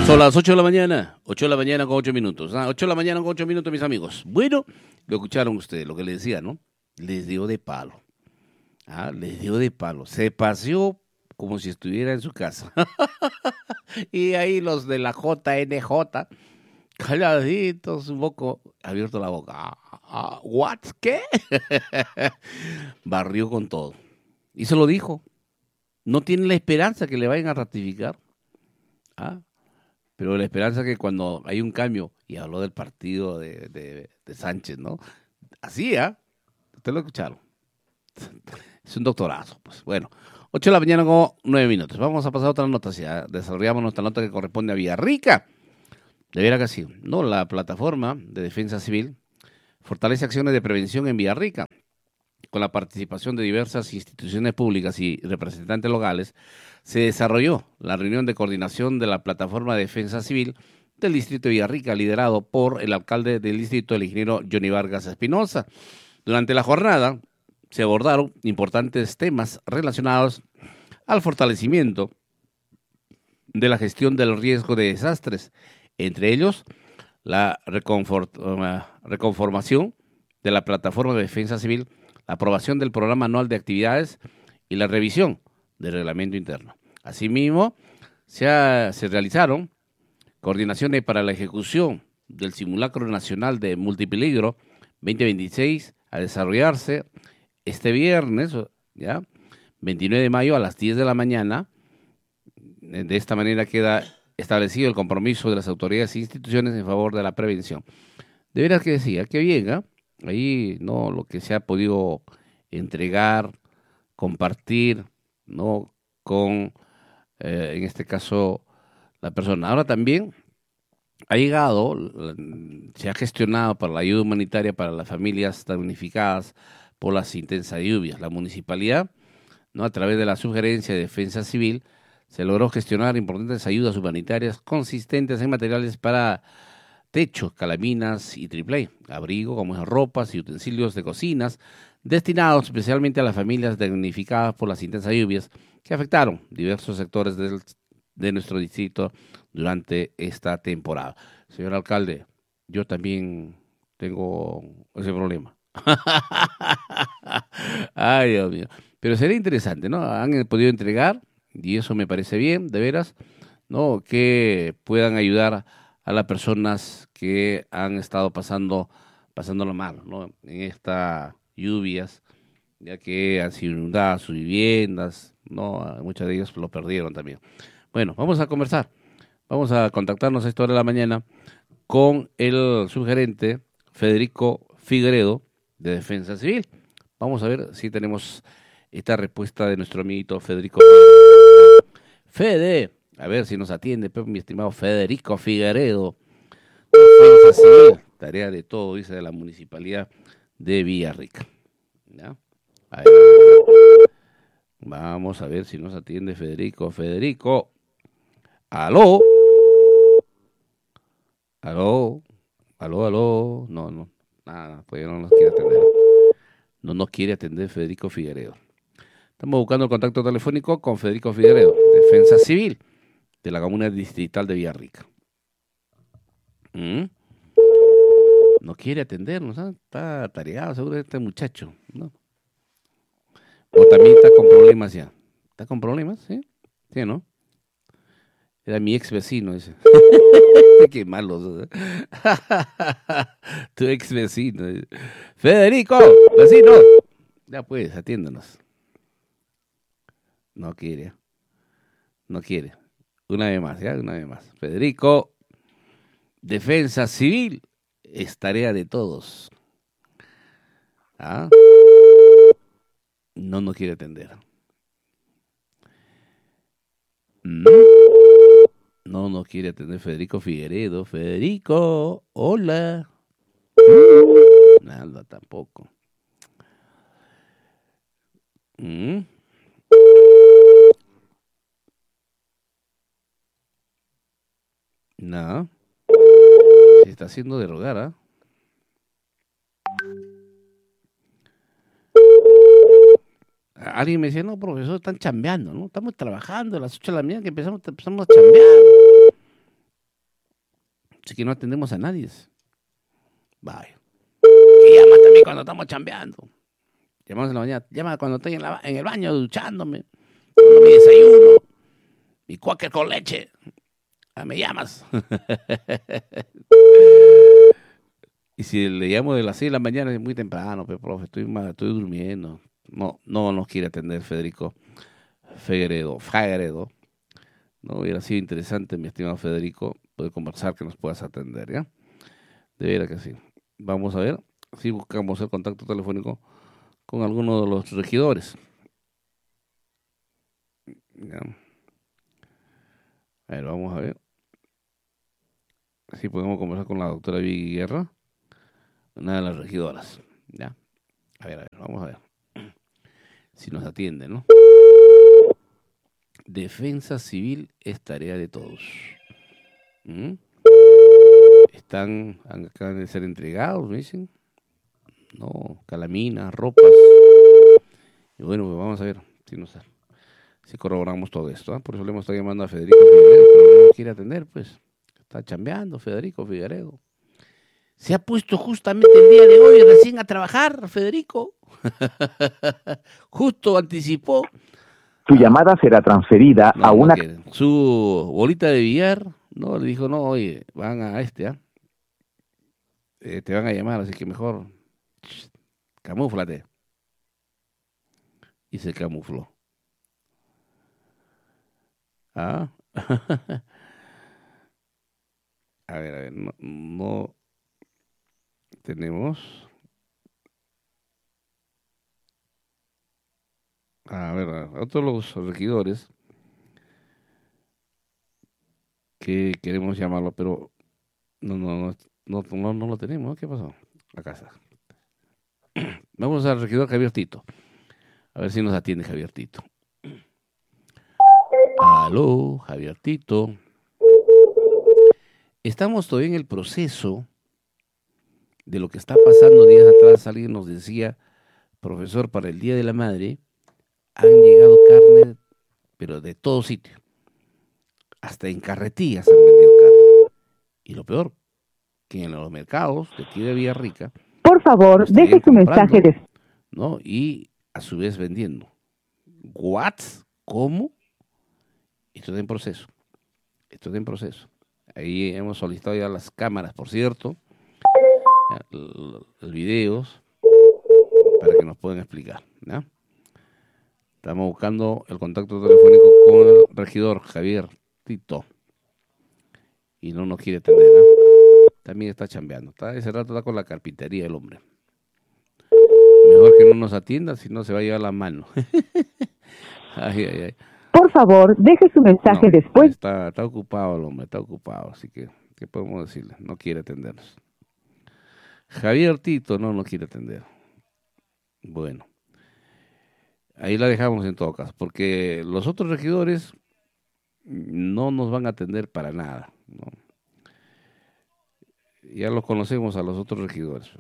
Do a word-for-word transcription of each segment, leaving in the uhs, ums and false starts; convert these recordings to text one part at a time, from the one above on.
Son las ocho de la mañana, ocho de la mañana con ocho minutos. Ah, ocho de la mañana con ocho minutos, mis amigos. Bueno, lo escucharon ustedes, lo que les decía, ¿no? Les dio de palo. Ah, les dio de palo. Se paseó como si estuviera en su casa. Y ahí los de la J N J, calladitos, un poco abierto la boca. Ah, ah, ¿what? ¿Qué? Barrió con todo. Y se lo dijo. No tiene la esperanza que le vayan a ratificar. Ah, pero la esperanza que cuando hay un cambio, y habló del partido de, de, de Sánchez, ¿no? Así, ¿ah? ¿eh? Ustedes lo escucharon. Es un doctorazo, pues. Bueno, ocho de la mañana con nueve minutos. Vamos a pasar a otra nota. Ya desarrollamos nuestra nota que corresponde a Villarrica. De veras que sí. No, la plataforma de defensa civil fortalece acciones de prevención en Villarrica. Con la participación de diversas instituciones públicas y representantes locales, se desarrolló la reunión de coordinación de la plataforma de defensa civil del distrito de Villarrica, liderado por el alcalde del distrito, el ingeniero Johnny Vargas Espinosa. Durante la jornada se abordaron importantes temas relacionados al fortalecimiento de la gestión del riesgo de desastres, entre ellos la reconformación de la plataforma de defensa civil, la aprobación del programa anual de actividades y la revisión del reglamento interno. Asimismo, se, ha, se realizaron coordinaciones para la ejecución del simulacro nacional de multipeligro veinte veintiséis a desarrollarse este viernes, ya, veintinueve de mayo a las diez de la mañana. De esta manera queda establecido el compromiso de las autoridades e instituciones en favor de la prevención. De veras que decía, qué bien, ¿eh? Ahí, ¿no? Lo que se ha podido entregar, compartir, ¿no? Con, eh, en este caso, la persona. Ahora también ha llegado, se ha gestionado para la ayuda humanitaria para las familias damnificadas por las intensas lluvias. La municipalidad, ¿no? A través de la sugerencia de Defensa Civil, se logró gestionar importantes ayudas humanitarias consistentes en materiales para techos, calaminas y triple A, abrigo, como es ropas y utensilios de cocinas, destinados especialmente a las familias damnificadas por las intensas lluvias que afectaron diversos sectores del, de nuestro distrito durante esta temporada. Señor alcalde, yo también tengo ese problema. Ay, Dios mío. Pero sería interesante, ¿no? Han podido entregar, y eso me parece bien, de veras, ¿no? Que puedan ayudar a las personas que han estado pasando pasándolo mal, ¿no? En estas lluvias, ya que han sido inundadas sus viviendas, ¿no? Muchas de ellas lo perdieron también. Bueno, vamos a conversar, vamos a contactarnos a esta hora de la mañana con el subgerente Federico Figueredo de Defensa Civil. Vamos a ver si tenemos esta respuesta de nuestro amiguito Federico. Fede, a ver si nos atiende, mi estimado Federico Figueredo, Defensa Civil, tarea de todo, dice, de la Municipalidad de Villarrica. ¿Ya? A ver. Vamos a ver si nos atiende Federico. Federico, aló, aló, aló, aló, no, no, nada, pues no nos quiere atender. No nos quiere atender Federico Figueredo. Estamos buscando el contacto telefónico con Federico Figueredo, Defensa Civil de la Comuna Distrital de Villarrica. ¿Mm? No quiere atendernos, ¿eh? Está atareado seguro este muchacho, ¿no? O también está con problemas ya. ¿Está con problemas? ¿Sí? ¿Sí, no? Era mi ex vecino ese. Qué malos. ¿Eh? Tu ex vecino. Federico, vecino. Ya pues, atiéndanos. No quiere. No quiere. Una vez más, ¿ya? Una vez más. Federico, Defensa Civil es tarea de todos. ¿Ah? No nos quiere atender. ¿Mm? No nos quiere atender Federico Figueredo. Federico, hola. Nada, tampoco. ¿Mm? No. Se está haciendo de rogar, ¿ah? Alguien me decía, no, profesor, están chambeando, ¿no? Estamos trabajando a las ocho de la mañana que empezamos, empezamos a chambear. Así que no atendemos a nadie. Vaya. Y llama también cuando estamos chambeando. Llamamos en la mañana. Llama cuando estoy en, la, en el baño duchándome. Cuando mi desayuno. Mi cuáquer con leche. Ah, me llamas. Y si le llamo de las seis de la mañana es muy temprano, pero profe, estoy, mal, estoy durmiendo. No, no nos quiere atender Federico Figueredo. Figueredo. No hubiera sido interesante, mi estimado Federico, poder conversar, que nos puedas atender, ¿ya? De veras que sí. Vamos a ver si buscamos el contacto telefónico con alguno de los regidores. ¿Ya? A ver, vamos a ver si podemos conversar con la doctora Vicky Guerra, una de las regidoras. ¿Ya? A ver, a ver, vamos a ver si nos atiende, ¿no? Defensa civil es tarea de todos. ¿Mm? Están, acaban de ser entregados, me dicen. No, calaminas, ropas. Y bueno, pues vamos a ver si nos si corroboramos todo esto. ¿eh? Por eso le hemos estado llamando a Federico Figueredo, pero no nos quiere atender, pues. Está chambeando Federico Figueredo. Se ha puesto justamente el día de hoy recién a trabajar, Federico. Justo anticipó. Tu llamada será transferida no, a una... No su bolita de billar, no, le dijo, no, oye, van a este, ¿ah? ¿eh? Eh, te van a llamar, así que mejor camúflate. Y se camufló. ¿Ah? A ver, a ver, no, no tenemos... A ver, a ver, otros los regidores que queremos llamarlo, pero no, no, no, no, no, no lo tenemos. ¿Qué pasó? Acá está. Vamos al regidor Javier Tito. A ver si nos atiende Javier Tito. Aló, Javier Tito. Estamos todavía en el proceso de lo que está pasando. Días atrás alguien nos decía, profesor, para el Día de la Madre han llegado carne, pero de todo sitio. Hasta en carretillas han vendido carne. Y lo peor, que en los mercados de aquí de Villarrica, por favor, deje su mensaje de... ¿no? Y a su vez vendiendo. ¿What? ¿Cómo? Esto está en proceso. Esto está en proceso. Ahí hemos solicitado ya las cámaras, por cierto, los videos, para que nos puedan explicar. ¿no? Estamos buscando el contacto telefónico con el regidor Javier Tito. Y no nos quiere atender. ¿no? También está chambeando. Está, ese rato está con la carpintería el hombre. Mejor que no nos atienda, si no se va a llevar la mano. ay, ay, ay. Por favor, deje su mensaje no, después. Está, está ocupado el hombre, está ocupado. Así que, ¿qué podemos decirle? No quiere atendernos. Javier Tito no nos quiere atender. Bueno. Ahí la dejamos en todo caso, porque los otros regidores no nos van a atender para nada. ¿no? Ya los conocemos a los otros regidores.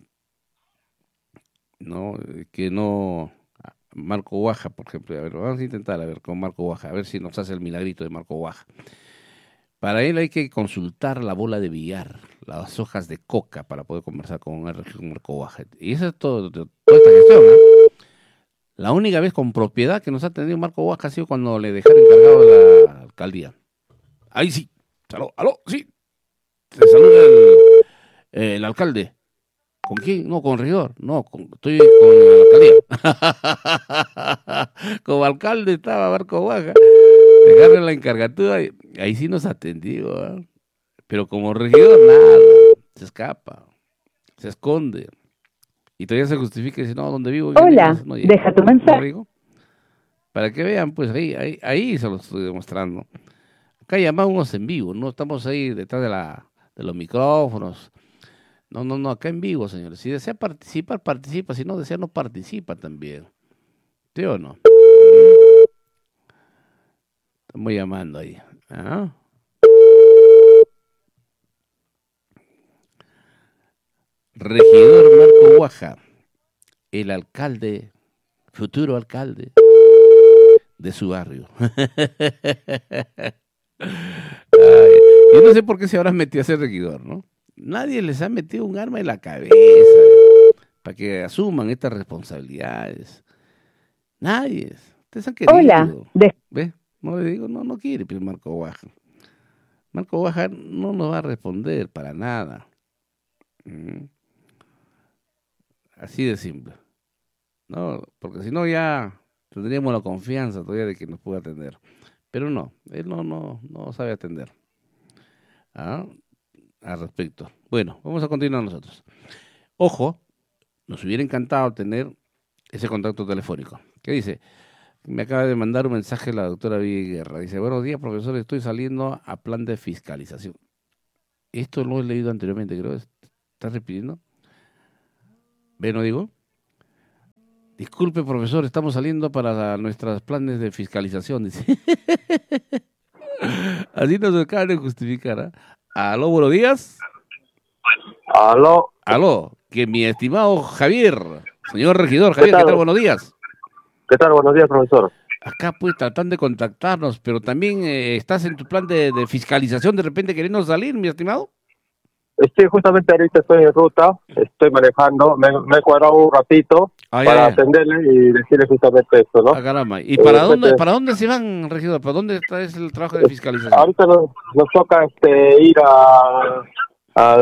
No, que no... Marco Guaja, por ejemplo. A ver, vamos a intentar a ver con Marco Guaja, a ver si nos hace el milagrito de Marco Guaja. Para él hay que consultar la bola de billar, las hojas de coca para poder conversar con el regidor Marco Guaja. Y eso es todo, toda esta gestión, ¿no? La única vez con propiedad que nos ha tenido Marco Guaja ha sido cuando le dejaron encargado de la alcaldía. Ahí sí. Aló, aló, sí. Te saluda el, eh, el alcalde. ¿Con quién? No, con el regidor. No, con, estoy con la alcaldía. Como alcalde estaba Marco Guaja. Dejaron la encargatura y ahí sí nos atendió. ¿eh? Pero como regidor, nada. Se escapa. Se esconde. Y todavía se justifica y dice, no, ¿dónde vivo? Hola, no deja tu mensaje. No, para que vean, pues ahí, ahí, ahí se lo estoy demostrando. Acá llamamos en vivo, no estamos ahí detrás de, la, de los micrófonos. No, no, no, acá en vivo, señores. Si desea participar, participa. Si no desea, no participa también. ¿Sí o no? Estamos llamando ahí. ¿Ah? Regidor Marco Guaja, el alcalde, futuro alcalde de su barrio. Ay, Yo no sé por qué se habrán metido a ser regidor, ¿no? Nadie les ha metido un arma en la cabeza para que asuman estas responsabilidades. Nadie. Ustedes han querido. Hola. De... ¿Ves? No le digo, no, no quiere, pero Marco Guaja. Marco Guaja no nos va a responder para nada. ¿Mm? Así de simple. No, porque si no ya tendríamos la confianza todavía de que nos pueda atender. Pero no, él no, no, no sabe atender. ¿Ah? Al respecto. Bueno, vamos a continuar nosotros. Ojo, nos hubiera encantado tener ese contacto telefónico. ¿Qué dice? Me acaba de mandar un mensaje la doctora Viguerra. Dice, buenos días, profesor, estoy saliendo a plan de fiscalización. Esto lo he leído anteriormente, creo. ¿Estás repitiendo? ¿Ve, no digo? Disculpe, profesor, estamos saliendo para nuestros planes de fiscalización, dice. Así nos acaban de justificar, ¿eh? Aló, buenos días. Aló. Aló, que mi estimado Javier, señor regidor, Javier, ¿qué tal? ¿Qué tal? Buenos días. ¿Qué tal? Buenos días, profesor. Acá pues tratan de contactarnos, pero también eh, estás en tu plan de, de fiscalización, de repente queriendo salir, mi estimado. Sí, justamente ahorita estoy en ruta, estoy manejando, me, me he cuadrado un ratito ah, para ya, ya. atenderle y decirle justamente esto, ¿no? Ah, caramba. ¿Y para, eh, dónde, para dónde se van, regidor? ¿Para dónde está el trabajo de fiscalización? Ahorita nos, nos toca este ir a, a,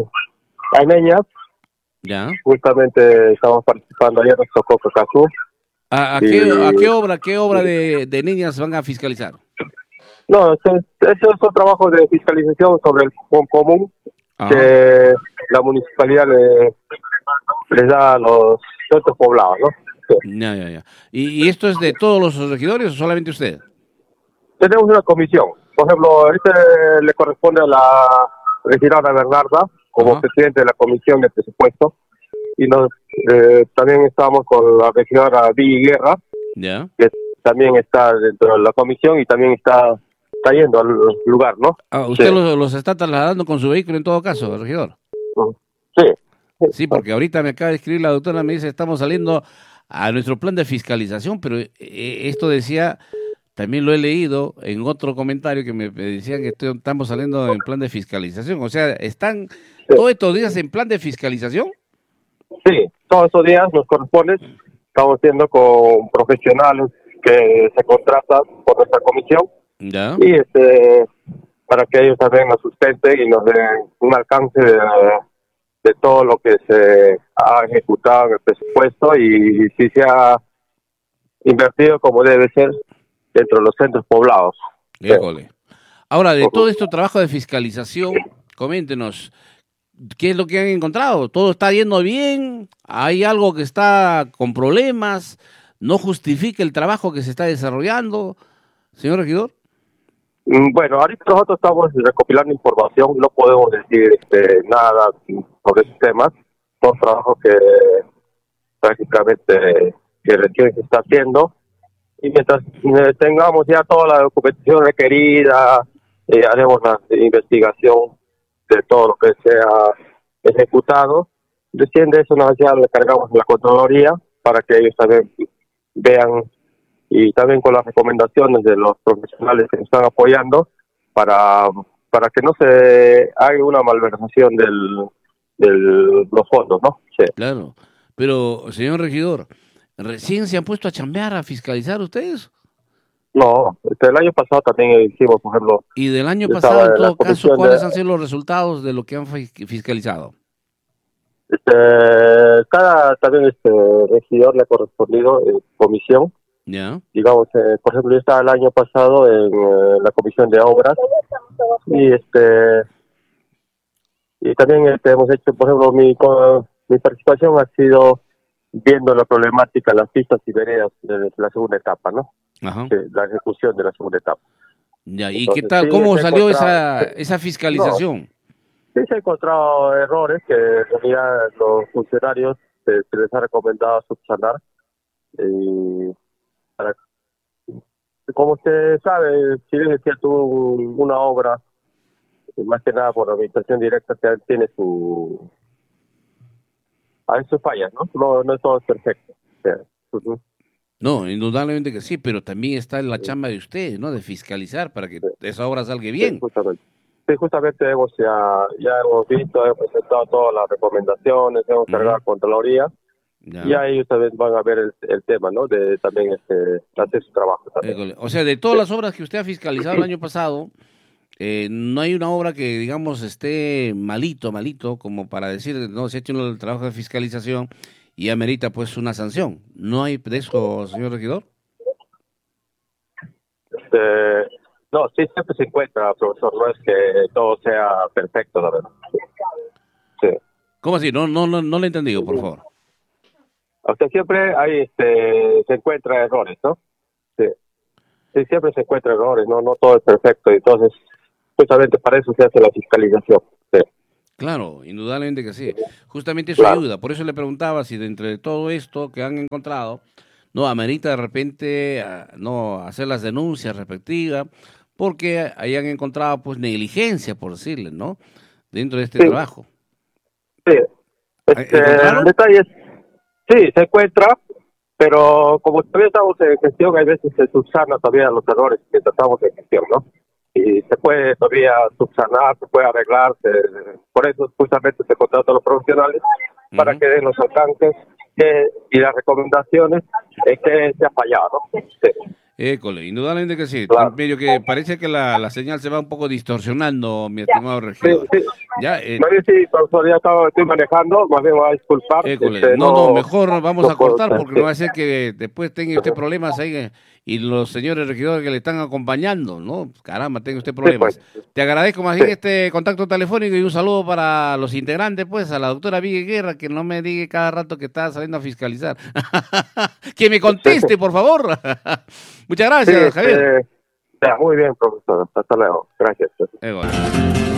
a Neñas. Ya. Justamente estamos participando, ayer nos tocó Cacazú. ¿A, a, y, qué, ¿A qué obra, qué obra de, de Niñas van a fiscalizar? No, esos son trabajos de fiscalización sobre el común que la municipalidad le, les da a los centros poblados, ¿no? Sí. Ya, ya, ya. ¿Y, ¿Y esto es de todos los regidores o solamente usted? Tenemos una comisión. Por ejemplo, este le corresponde a la regidora Bernarda como Ajá. presidente de la comisión de presupuesto y nos eh, también estamos con la regidora Viguerra, ya. que también está dentro de la comisión y también está está yendo al lugar, ¿no? Ah, ¿usted sí. los, los está trasladando con su vehículo en todo caso, regidor? Sí. Sí, porque ahorita me acaba de escribir la doctora, me dice, estamos saliendo a nuestro plan de fiscalización, pero eh, esto decía, también lo he leído en otro comentario que me, me decían que estoy, estamos saliendo en plan de fiscalización. O sea, ¿están sí. todos estos días en plan de fiscalización? Sí, todos estos días nos corresponde, estamos siendo con profesionales que se contratan por nuestra comisión. ¿Ya? Y este para que ellos también nos sustenten y nos den un alcance de, de todo lo que se ha ejecutado en el presupuesto y, y si se ha invertido como debe ser dentro de los centros poblados. Híjole. Ahora, de todo este trabajo de fiscalización, coméntenos, ¿qué es lo que han encontrado? ¿Todo está yendo bien? ¿Hay algo que está con problemas? ¿No justifica el trabajo que se está desarrollando? Señor regidor. Bueno, ahorita nosotros estamos recopilando información, no podemos decir este, nada sobre esos temas, son trabajos que prácticamente que recién se está haciendo y mientras tengamos ya toda la documentación requerida, eh, haremos la investigación de todo lo que sea ejecutado, recién de eso nos ya le cargamos la Contraloría para que ellos también vean y también con las recomendaciones de los profesionales que nos están apoyando para para que no se haga una malversación del, del los fondos, ¿no? Sí. Claro, pero señor regidor, ¿recién se han puesto a chambear, a fiscalizar ustedes? No, este, el año pasado también hicimos, por ejemplo... ¿Y del año pasado, en todo caso, cuáles de... han sido los resultados de lo que han fiscalizado? Este, cada también este regidor le ha correspondido eh, comisión. Yeah. Digamos, eh, por ejemplo, yo estaba el año pasado en eh, la comisión de obras y este y también este, hemos hecho, por ejemplo, mi mi participación ha sido viendo la problemática en las pistas y veredas de la segunda etapa, ¿no? Ajá. De la ejecución de la segunda etapa. Ya, ¿y Entonces, qué tal? Sí, ¿Cómo salió esa esa fiscalización? No, sí se ha encontrado errores que en realidad los funcionarios se, se les ha recomendado subsanar y para, como usted sabe, si bien es cierto una obra, más que nada por la administración directa, tiene su a veces fallas, ¿no? No, no todo es perfecto. O sea, uh-huh. No, indudablemente que sí, pero también está en la chamba de ustedes, ¿no? De fiscalizar para que sí. esa obra salga bien. Sí, justamente. Sí, justamente hemos ya, ya hemos visto, hemos presentado todas las recomendaciones, hemos cargado a Contraloría, Ya. y ahí ustedes van a ver el, el tema, ¿no? De también este, hacer su trabajo también. École. O sea, de todas las obras que usted ha fiscalizado el año pasado, eh, no hay una obra que, digamos, esté malito, malito, como para decir, no, se ha hecho el trabajo de fiscalización y amerita, pues, una sanción. ¿No hay de eso, señor regidor? Este, no, sí, siempre se encuentra, profesor, no es que todo sea perfecto, la verdad. Sí. ¿Cómo así? No, no, no, no le he entendido, por favor. O sea, siempre hay, este, se encuentra errores, ¿no? Sí. Sí, siempre se encuentra errores, no, no todo es perfecto, entonces, justamente para eso se hace la fiscalización. Sí. Claro, indudablemente que sí. Justamente eso Claro. ayuda. Por eso le preguntaba si dentro de todo esto que han encontrado, no amerita de repente ah, no hacer las denuncias respectivas, porque hayan encontrado pues negligencia, por decirle, ¿no? Dentro de este Sí. trabajo. Sí. Este, ¿Encontraron? el detalle es, sí, se encuentra, pero como todavía estamos en gestión, hay veces se subsana todavía los errores mientras estamos en gestión, ¿no? Y se puede todavía subsanar, se puede arreglar, se- por eso justamente se contrata a los profesionales para Ujú. que den los alcances que, y las recomendaciones en que se ha fallado, ¿no? Sí. École, indudablemente que sí. Claro. Medio que parece que la, la señal se va un poco distorsionando, mi estimado Sí, regidor. sí. Ya, eh, Más bien sí, profesor, ya estaba, estoy manejando, más bien me va a disculpar. école. este, No, no, mejor vamos no a puedo cortar estar, porque sí. no va a ser que después tenga usted problemas ahí eh, y los señores regidores que le están acompañando, ¿no? Caramba, tenga usted problemas. pues. Te agradezco más bien Sí. este contacto telefónico y un saludo para los integrantes, pues, a la doctora Vigue Guerra, que no me diga cada rato que está saliendo a fiscalizar. Que me conteste, por favor. Muchas gracias, Sí, Javier. este, ya, muy bien, profesor. Hasta luego. Gracias. École.